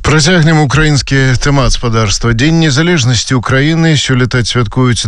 Працягнем украінскі тэмат спадарства. Дзень незалежнасці Украіны сёлета святкуюць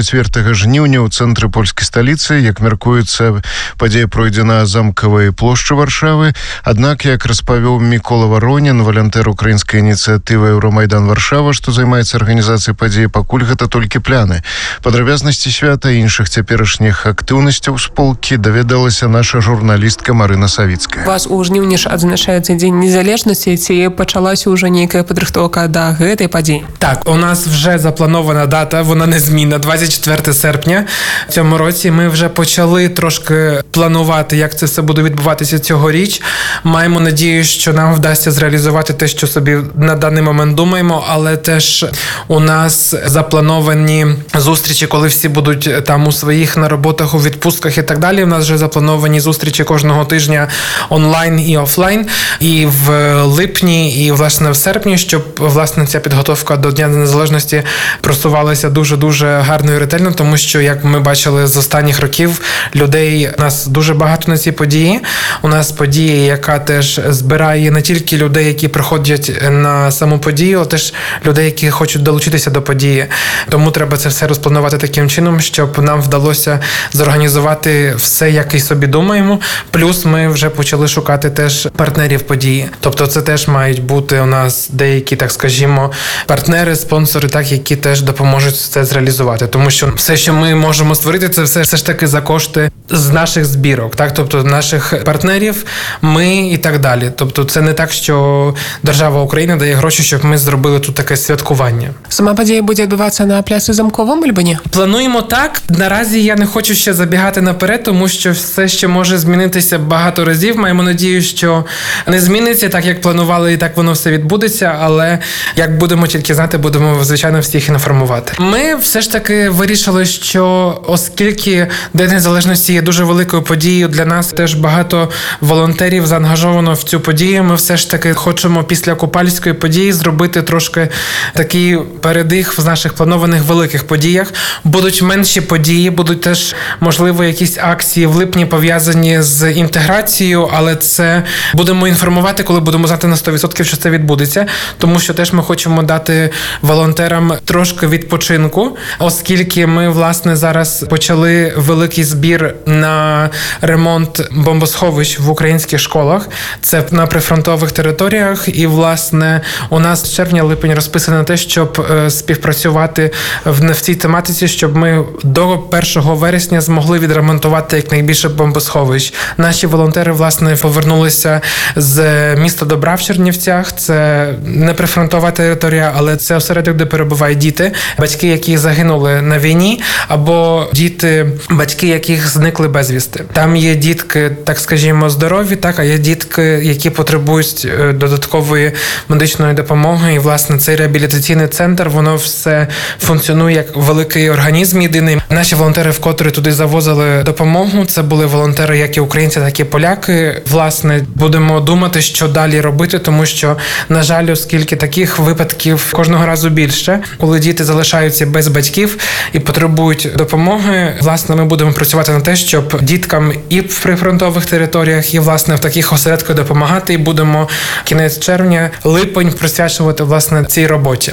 24 жніўня ў цэнтры польскай сталіцы. Як мяркуецца, падзея пройдзе на замкавай плошчы Варшавы. Аднак, як распавёў Мікола Варонін, валантэр украінскай ініцыятывы «Еўрамайдан Варшава», што займаецца арганізацыяй падзеі, пакуль гэта толькі пляны. Падрабязнасці свята і іншых цяперашніх актыўнасцяў сполкі даведалася наша журналістка Марына Савіцкая. У вас у жніўні ж адзначаецца Дзень незалежнасці, ці пачалася уже нейкая підрихтовка до гэтай події? Так, у нас вже запланована дата, вона незмінна, 24 серпня. В цьому році ми вже почали трошки планувати, як це все буде відбуватися цьогоріч. Маємо надію, що нам вдасться зреалізувати те, що собі на даний момент думаємо, але теж у нас заплановані зустрічі, коли всі будуть там у своїх на роботах, у відпустках і так далі. У нас вже заплановані зустрічі кожного тижня онлайн і офлайн. І в липні, і власне в серпні, щоб, власне, ця підготовка до Дня Незалежності просувалася дуже-дуже гарно і ретельно, тому що, як ми бачили з останніх років, людей у нас дуже багато на ці події. У нас подія, яка теж збирає не тільки людей, які приходять на саму подію, а теж людей, які хочуть долучитися до події. Тому треба це все розпланувати таким чином, щоб нам вдалося зорганізувати все, як і собі думаємо. Плюс ми вже почали шукати теж партнерів події. Тобто це теж мають бути у нас деякі, так скажімо, партнери, спонсори, так, які теж допоможуть це зреалізувати. Тому що все, що ми можемо створити, це все ж таки за кошти з наших збірок, так, тобто наших партнерів, ми і так далі. Тобто це не так, що держава України дає гроші, щоб ми зробили тут таке святкування. Сама подія буде відбуватися на пляці Замковому, або ні? Плануємо так. Наразі я не хочу ще забігати наперед, тому що все ще може змінитися багато разів. Маємо надію, що не зміниться так, як планували, і так воно все відбудеться, але як будемо тільки знати, будемо, звичайно, всіх інформувати. Ми все ж таки вирішили, що оскільки День Незалежності є дуже великою подією для нас, теж багато волонтерів заангажовано в цю подію, ми все ж таки хочемо після Купальської події зробити трошки такий передих в наших планованих великих подіях. Будуть менші події, будуть теж, можливо, якісь акції в липні пов'язані з інтеграцією, але це будемо інформувати, коли будемо знати на 100%, що це відбудеться, тому що теж ми хочемо дати волонтерам трошки відпочинку, оскільки ми, власне, зараз почали великий збір на ремонт бомбосховищ в українських школах. Це на прифронтових територіях, і, власне, у нас з червня-липень розписано на те, щоб співпрацювати в цій тематиці, щоб ми до 1 вересня змогли відремонтувати якнайбільше бомбосховищ. Наші волонтери, власне, повернулися з міста Добра в Чернівцях. Це не прифронтова територія, але це осередок, де перебувають діти, батьки, які загинули на війні, або діти, батьки, яких зникли безвісти. Там є дітки, так скажімо, здорові, так, а є дітки, які потребують додаткової медичної допомоги. І, власне, цей реабілітаційний центр, воно все функціонує як великий організм єдиний. Наші волонтери вкотре туди завозили допомогу. Це були волонтери, як і українці, так і поляки. Власне, будемо думати, що далі робити, тому що, на жаль, оскільки таких випадків кожного разу більше, коли діти залишаються без батьків і потребують допомоги, власне, ми будемо працювати на те, щоб діткам і в прифронтових територіях, і, власне, в таких осередках допомагати, і будемо кінець червня, липень присвячувати, власне, цій роботі.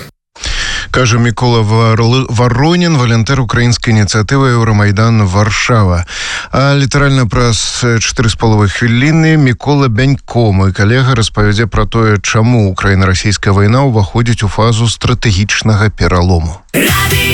Каже Мікола Варонін, валантэр украінскай ініцыятывы «Еўрамайдан Варшава». А літаральна праз 4,5 хвіліны Мікола Бянько, мой калега, распавядзе пра тое, чаму украіна-расійская вайна ўваходзіць у фазу стратэгічнага пералому.